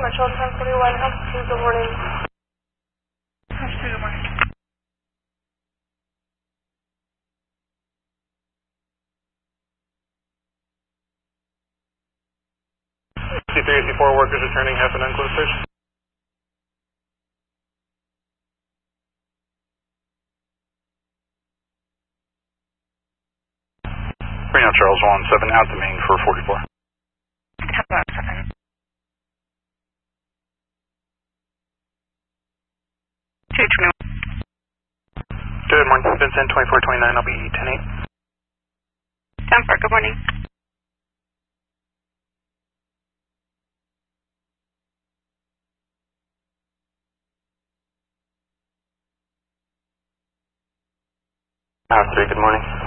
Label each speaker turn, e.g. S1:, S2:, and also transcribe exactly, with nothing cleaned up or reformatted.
S1: Metro ten forty-one, altitude, good morning.
S2: Altitude, good morning.
S3: C three, C four workers returning, half an unclosed search. Reno Charles one seven out to main for forty-four.
S2: How about seven? two twenty-one.
S3: Good morning, Vincent twenty-four twenty-nine, I'll be ten eight.
S2: ten four, good morning.
S3: Uh, three, good morning.